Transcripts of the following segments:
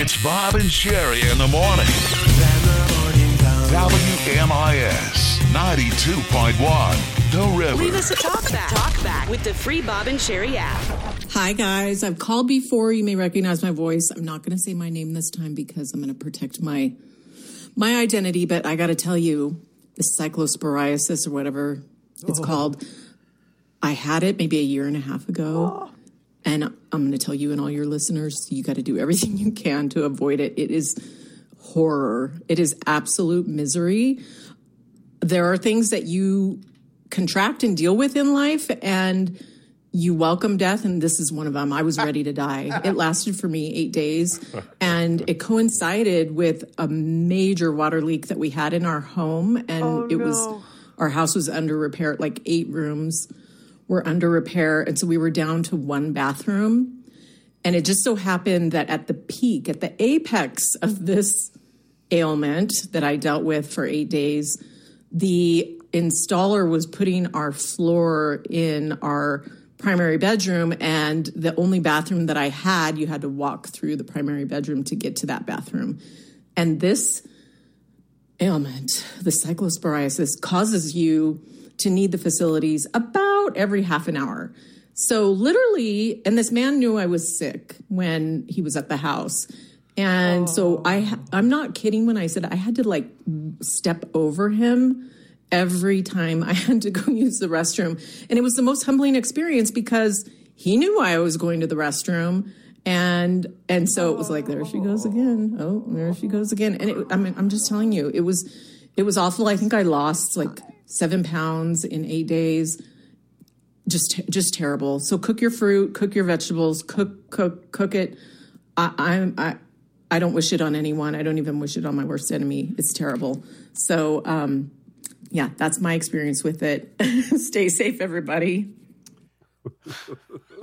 It's Bob and Sherry in the morning. WMIS 92.1, The River. Leave us a talk back with the free Bob and Sherry app. Hi, guys. I've called before. You may recognize my voice. I'm not going to say my name this time because I'm going to protect my identity. But I got to tell you, this cyclosporiasis or whatever it's called, I had it maybe a year and a half ago. And I'm going to tell you and all your listeners, you got to do everything you can to avoid it. It is horror. It is absolute misery. There are things that you contract and deal with in life, and you welcome death, and this is one of them. I was ready to die. It lasted for me 8 days, and it coincided with a major water leak that we had in our home, and our house was under repair. Like 8 rooms were under repair, and so we were down to 1 bathroom. And it just so happened that at the peak, at the apex of this ailment that I dealt with for 8 days, the installer was putting our floor in our primary bedroom, and the only bathroom that I had, you had to walk through the primary bedroom to get to that bathroom. And this ailment, the cyclosporiasis, causes you to need the facilities about every half an hour. So literally, and this man knew I was sick when he was at the house. And so I'm not kidding when I said I had to like step over him every time I had to go use the restroom. And it was the most humbling experience because he knew I was going to the restroom. And so it was like, there she goes again. Oh, there she goes again. And I'm just telling you, it was awful. I think I lost like 7 pounds in 8 days. Just terrible. So cook your fruit, cook your vegetables, cook it. I don't wish it on anyone. I don't even wish it on my worst enemy. It's terrible. So, yeah, that's my experience with it. Stay safe, everybody. Do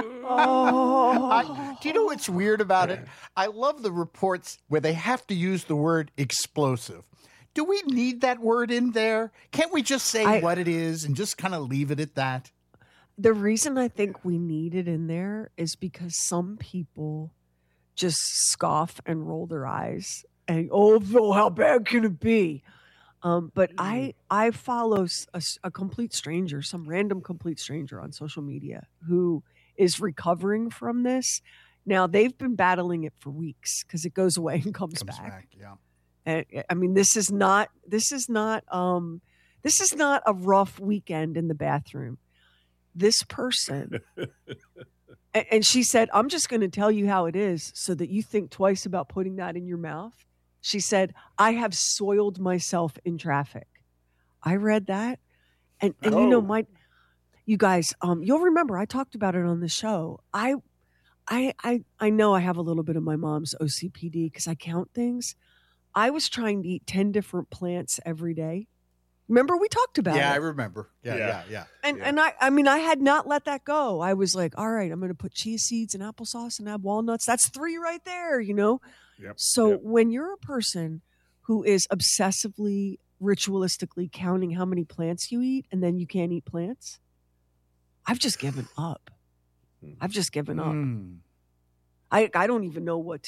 you know what's weird about it? I love the reports where they have to use the word explosive. Do we need that word in there? Can't we just say what it is and just kind of leave it at that? The reason I think we need it in there is because some people just scoff and roll their eyes and, how bad can it be? But I follow a complete stranger, some random complete stranger on social media who is recovering from this. Now, they've been battling it for weeks because it goes away and comes back. Yeah. And I mean, this is not a rough weekend in the bathroom. This person, and she said, I'm just going to tell you how it is so that you think twice about putting that in your mouth. She said, I have soiled myself in traffic. I read that. And you guys, you'll remember I talked about it on the show. I know I have a little bit of my mom's OCPD because I count things. I was trying to eat 10 different plants every day. Remember we talked about it? Yeah, I remember. Yeah. And I had not let that go. I was like, all right, I'm going to put chia seeds and applesauce and add walnuts. That's 3 right there, you know? Yep. So when you're a person who is obsessively, ritualistically counting how many plants you eat and then you can't eat plants, I've just given up. I've just given up. I don't even know what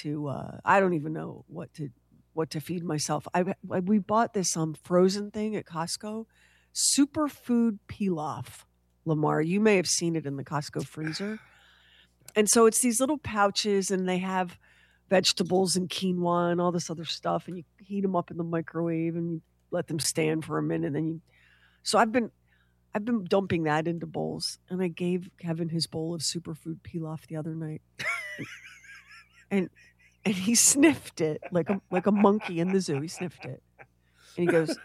to feed myself. We bought this frozen thing at Costco, superfood pilaf. Lamar, you may have seen it in the Costco freezer. And so it's these little pouches and they have vegetables and quinoa and all this other stuff, and you heat them up in the microwave and you let them stand for a minute. So I've been dumping that into bowls, and I gave Kevin his bowl of superfood pilaf the other night, and he sniffed it like a monkey in the zoo. He sniffed it, and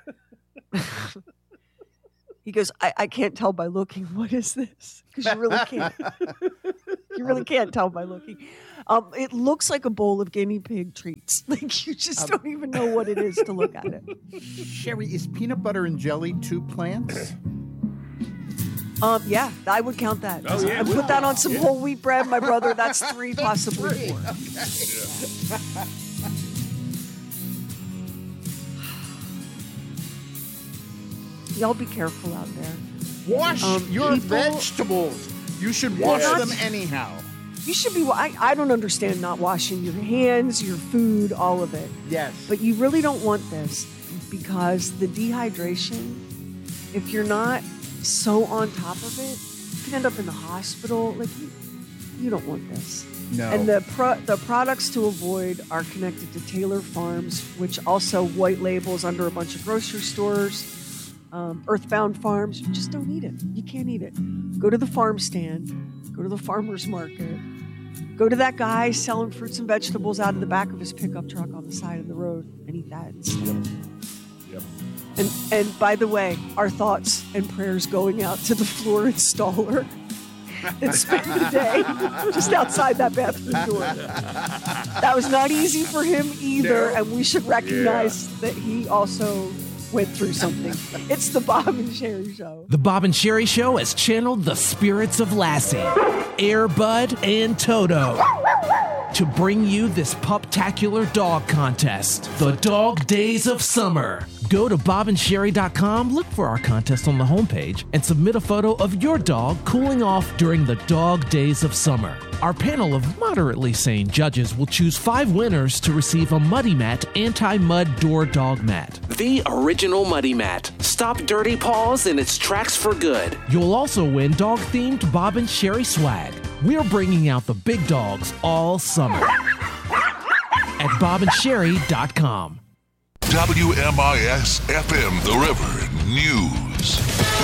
he goes, I can't tell by looking. What is this? Because you really can't. You really can't tell by looking. It looks like a bowl of guinea pig treats. Like you just don't even know what it is to look at it. Sherry, is peanut butter and jelly 2 plants? Yeah, I would count that. Oh, yeah. And put that on some whole wheat bread, my brother. That's 3, possibly 4. Okay. Y'all be careful out there. Wash your vegetables. You should wash them anyhow. You should be, I don't understand not washing your hands, your food, all of it. Yes. But you really don't want this because the dehydration, if you're not so on top of it, you can end up in the hospital. Like, you don't want this. No. And the products to avoid are connected to Taylor Farms, which also white labels under a bunch of grocery stores. Earthbound Farms, you just don't eat it. You can't eat it. Go to the farm stand, go to the farmer's market, go to that guy selling fruits and vegetables out of the back of his pickup truck on the side of the road and eat that instead. Yep. And by the way, our thoughts and prayers going out to the floor installer that spent the day just outside that bathroom door. That was not easy for him either, and we should recognize that he also went through something. It's the Bob and Sherry Show. The Bob and Sherry Show has channeled the spirits of Lassie, Air Bud, and Toto to bring you this puptacular dog contest, the Dog Days of Summer. Go to bobandsherry.com, look for our contest on the homepage, and submit a photo of your dog cooling off during the Dog Days of Summer. Our panel of moderately sane judges will choose 5 winners to receive a Muddy Mat anti-mud door dog mat. The original Muddy Mat. Stop dirty paws in its tracks for good. You'll also win dog-themed Bob and Sherry swag. We're bringing out the big dogs all summer at bobandsherry.com. WMIS FM The River News.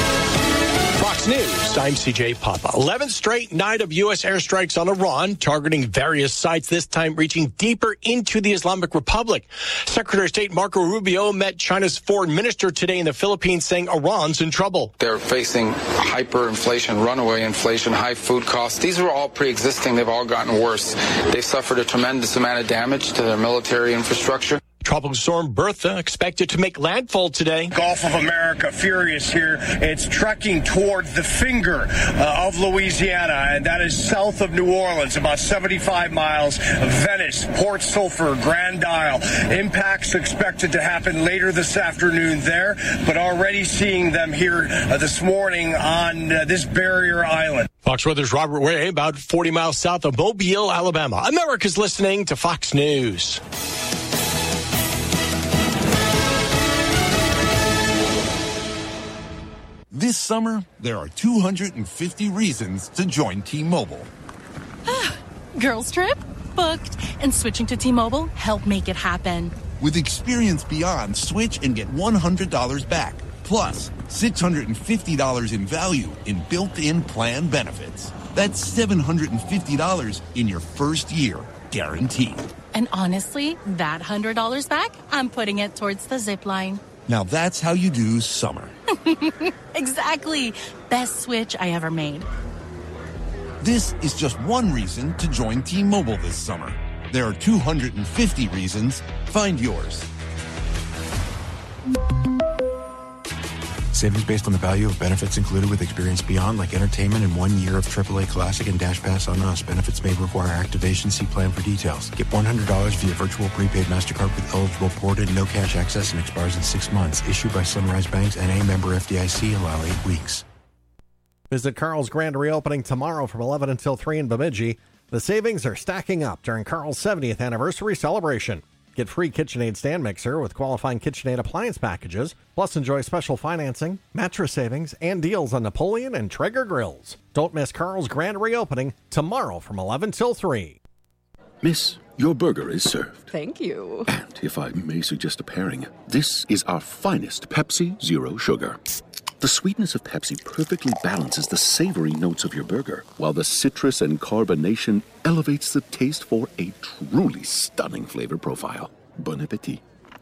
Fox News, I'm CJ Papa. 11th straight night of U.S. airstrikes on Iran, targeting various sites, this time reaching deeper into the Islamic Republic. Secretary of State Marco Rubio met China's foreign minister today in the Philippines, saying Iran's in trouble. They're facing hyperinflation, runaway inflation, high food costs. These are all pre-existing. They've all gotten worse. They've suffered a tremendous amount of damage to their military infrastructure. Tropical storm Bertha expected to make landfall today. Gulf of America furious here. It's trekking towards the finger of Louisiana, and that is south of New Orleans, about 75 miles. Venice, Port Sulphur, Grand Isle. Impacts expected to happen later this afternoon there, but already seeing them here this morning on this barrier island. Fox Weather's Robert Way, about 40 miles south of Mobile, Alabama. America's listening to Fox News. This summer, there are 250 reasons to join T-Mobile. Girls trip? Booked. And switching to T-Mobile helped make it happen. With Experience Beyond, switch and get $100 back. Plus, $650 in value in built-in plan benefits. That's $750 in your first year, guaranteed. And honestly, that $100 back, I'm putting it towards the zip line. Now that's how you do summer. Exactly. Best switch I ever made. This is just one reason to join T-Mobile this summer. There are 250 reasons. Find yours. Savings based on the value of benefits included with Experience Beyond, like entertainment and 1 year of AAA Classic and Dash Pass on us. Benefits may require activation. See plan for details. Get $100 via virtual prepaid MasterCard with eligible ported, no cash access, and expires in 6 months. Issued by Sunrise Banks, N.A. member FDIC. Allow 8 weeks. Visit Carl's grand reopening tomorrow from 11 until 3 in Bemidji. The savings are stacking up during Carl's 70th anniversary celebration. Get free KitchenAid stand mixer with qualifying KitchenAid appliance packages. Plus, enjoy special financing, mattress savings, and deals on Napoleon and Traeger grills. Don't miss Carl's grand reopening tomorrow from 11 till 3. Miss, your burger is served. Thank you. And if I may suggest a pairing, this is our finest Pepsi Zero Sugar. The sweetness of Pepsi perfectly balances the savory notes of your burger, while the citrus and carbonation elevates the taste for a truly stunning flavor profile. Bon appetit.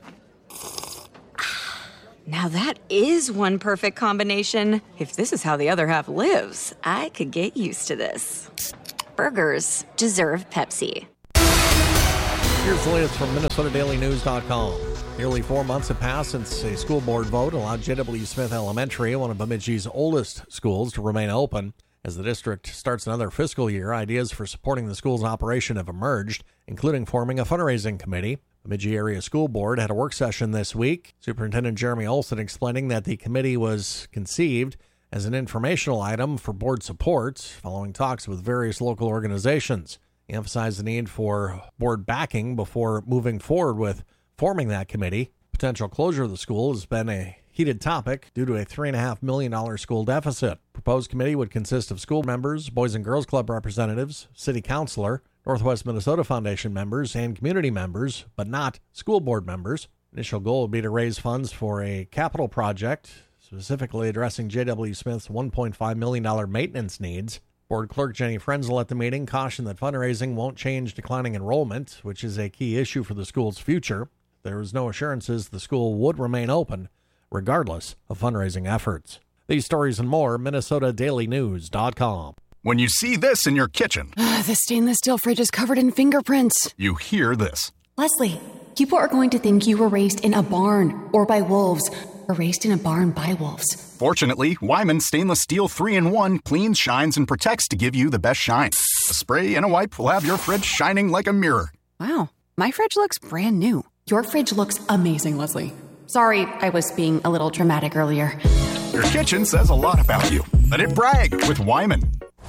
Now that is one perfect combination. If this is how the other half lives, I could get used to this. Burgers deserve Pepsi. Here's the latest from MinnesotaDailyNews.com. Nearly 4 months have passed since a school board vote allowed J.W. Smith Elementary, one of Bemidji's oldest schools, to remain open. As the district starts another fiscal year, ideas for supporting the school's operation have emerged, including forming a fundraising committee. Bemidji Area School Board had a work session this week. Superintendent Jeremy Olson explaining that the committee was conceived as an informational item for board support following talks with various local organizations. He emphasized the need for board backing before moving forward with forming that committee. Potential closure of the school has been a heated topic due to a $3.5 million school deficit. Proposed committee would consist of school members, Boys and Girls Club representatives, city councilor, Northwest Minnesota Foundation members, and community members, but not school board members. Initial goal would be to raise funds for a capital project, specifically addressing J.W. Smith's $1.5 million maintenance needs. Board Clerk Jenny Frenzel at the meeting cautioned that fundraising won't change declining enrollment, which is a key issue for the school's future. There was no assurances the school would remain open, regardless of fundraising efforts. These stories and more, MinnesotaDailyNews.com. When you see this in your kitchen, the stainless steel fridge is covered in fingerprints. you hear this. Leslie, people are going to think you were raised in a barn or by wolves, or raised in a barn by wolves. Fortunately, Wyman Stainless Steel 3-in-1 cleans, shines, and protects to give you the best shine. A spray and a wipe will have your fridge shining like a mirror. Wow, my fridge looks brand new. Your fridge looks amazing, Leslie. Sorry, I was being a little dramatic earlier. Your kitchen says a lot about you. Let it brag with Wyman.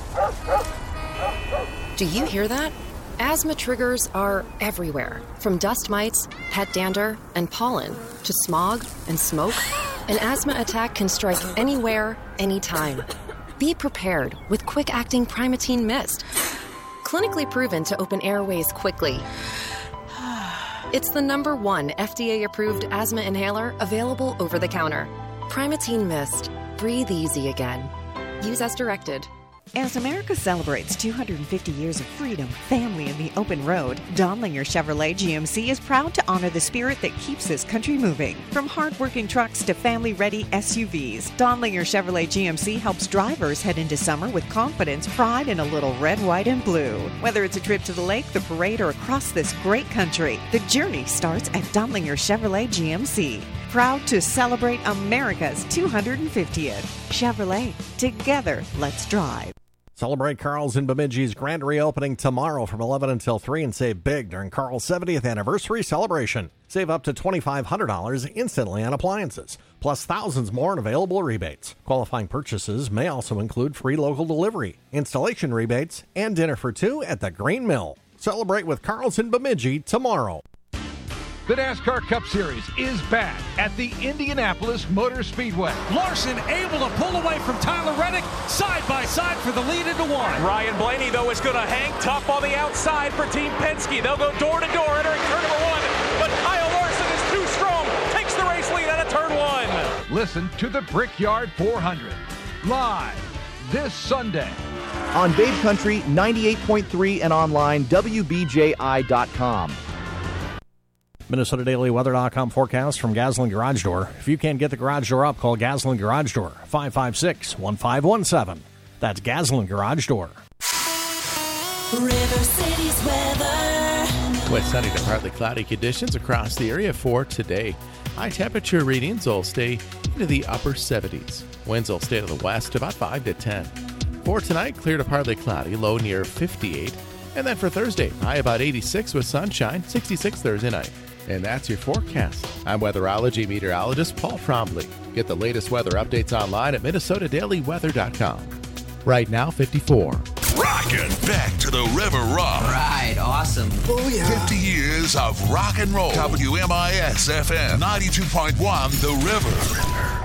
Do you hear that? Asthma triggers are everywhere, from dust mites, pet dander, and pollen, to smog and smoke. An asthma attack can strike anywhere, anytime. Be prepared with quick-acting Primatene Mist. Clinically proven to open airways quickly. It's the #1 FDA-approved asthma inhaler available over the counter. Primatene Mist. Breathe easy again. Use as directed. As America celebrates 250 years of freedom, family, and the open road, Donlinger Chevrolet GMC is proud to honor the spirit that keeps this country moving. From hard-working trucks to family-ready SUVs, Donlinger Chevrolet GMC helps drivers head into summer with confidence, pride, and a little red, white, and blue. Whether it's a trip to the lake, the parade, or across this great country, the journey starts at Donlinger Chevrolet GMC. Proud to celebrate America's 250th. Chevrolet. Together, let's drive. Celebrate Carl's in Bemidji's grand reopening tomorrow from 11 until 3 and save big during Carl's 70th anniversary celebration. Save up to $2,500 instantly on appliances, plus thousands more in available rebates. Qualifying purchases may also include free local delivery, installation rebates, and dinner for two at the Green Mill. Celebrate with Carl's in Bemidji tomorrow. The NASCAR Cup Series is back at the Indianapolis Motor Speedway. Larson able to pull away from Tyler Reddick, side by side for the lead into one. Ryan Blaney, though, is going to hang tough on the outside for Team Penske. They'll go door to door entering turn number 1, but Kyle Larson is too strong, takes the race lead out of turn 1. Listen to the Brickyard 400 live this Sunday on Babe Country 98.3 and online WBJI.com. MinnesotaDailyWeather.com forecast from Gaslin Garage Door. If you can't get the garage door up, call Gaslin Garage Door, 556-1517. That's Gaslin Garage Door. River City's weather. With sunny to partly cloudy conditions across the area for today. High temperature readings will stay into the upper 70s. Winds will stay to the west about 5 to 10. For tonight, clear to partly cloudy, low near 58. And then for Thursday, high about 86 with sunshine, 66 Thursday night. And that's your forecast. I'm weatherology meteorologist Paul Trombley. Get the latest weather updates online at MinnesotaDailyWeather.com. Right now, 54. Rockin' back to the River Rock. Right, awesome. Oh, yeah. 50 years of rock and roll. WMIS FM 92.1 The River.